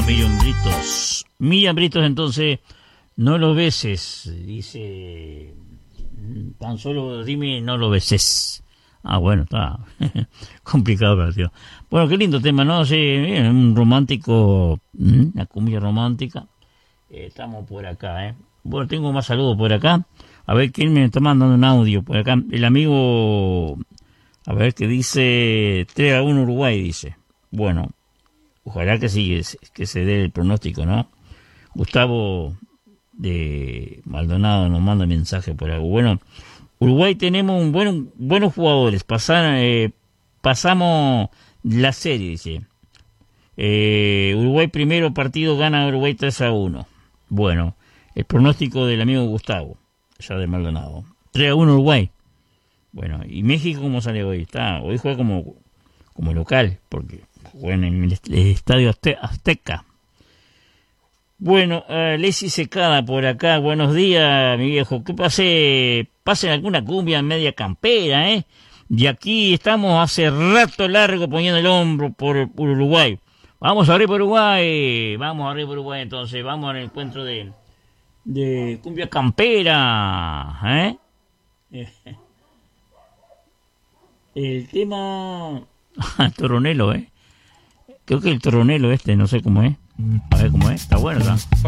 Miriam Britos. Miriam Britos, entonces, no lo beses, dice, tan solo dime no lo beses. Ah, bueno, está complicado para el tío. Bueno, qué lindo tema, ¿no? Sí, un romántico, una cumbia romántica. Estamos por acá, ¿eh? Bueno, tengo más saludos por acá. A ver, ¿quién me está mandando un audio por acá? El amigo, a ver, que dice 3-1 Uruguay, dice. Bueno, ojalá que sí, que se dé el pronóstico, ¿no? Gustavo de Maldonado nos manda mensaje por algo. Bueno, Uruguay tenemos buenos jugadores. Pasamos la serie, dice. Uruguay primero partido gana Uruguay 3-1. Bueno, el pronóstico del amigo Gustavo, ya de Maldonado. 3-1 Uruguay. Bueno, ¿y México cómo sale hoy? Hoy juega como local, porque juega en el estadio Azteca. Bueno, Leslie Secada por acá. Buenos días, mi viejo. Que pasen alguna cumbia media campera, ¿eh? Y aquí estamos hace rato largo poniendo el hombro por Uruguay. Vamos a abrir por Uruguay. Entonces. Vamos al encuentro de cumbia campera, ¿eh? El tema... Toronelo, ¿eh? Creo que el toronelo no sé cómo es. A ver cómo es. Está bueno, ¿no?